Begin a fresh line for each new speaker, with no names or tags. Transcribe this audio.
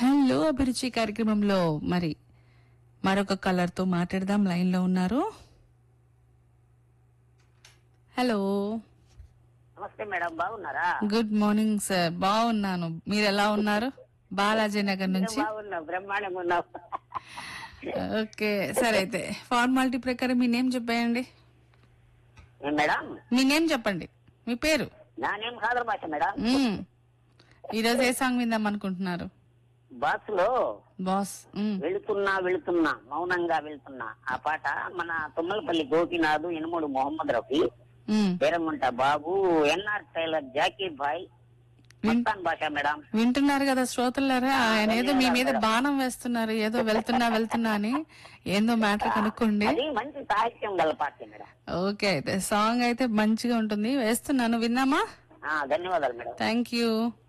Hello అభిరుచి కార్యక్రమంలో మరి మరొక కలర్ తో మాట్లాడదాం. లైన్ లో ఉన్నారు. హలో,
నమస్తే మేడం, బాగున్నారా?
Good morning sir. బాగున్నాను, మీరు ఎలా ఉన్నారు? బాలాజీ నగర్ నుంచి.
బాగున్నా, బ్రహ్మాండంగా ఉన్నావు.
ఓకే, సరే అయితే ఫార్మాలిటీ ప్రకారం మీ నేమ్ చెప్పేయండి.
మేడం,
మీ నేమ్ చెప్పండి, మీ పేరు.
నా నేమ్ ఖాదర్ భాష మేడం.
ఈరోజు ఏ సాంగ్ విందాం అనుకుంటున్నారు?
బస్ లో
బాస్.
వెళుతున్నా మౌనంగా వెళ్తున్నా ఆ పాట మన తుమ్మలపల్లి గోపినాథ్, ఇనుముడు మొహమ్మద్ రఫీ, పేరమంట బాబు, ఎన్ఆర్ టైలర్, జాకీర్ భాయ్, మస్తాన్ భాష మేడం.
వింటున్నారు కదా శ్రోతలారా, ఆయన ఏదో మీ మీద బాణం వేస్తున్నారు, ఏదో వెళ్తున్నా అని. ఏందో మ్యాటర్ కనుక్కోండి.
అది మంచి సాహిత్యం గల పాట మేడం.
ఓకే, అయితే సాంగ్ అయితే మంచిగా ఉంటుంది, వేస్తున్నాను, విందామా?
ధన్యవాదాలు మేడం.
Thank you.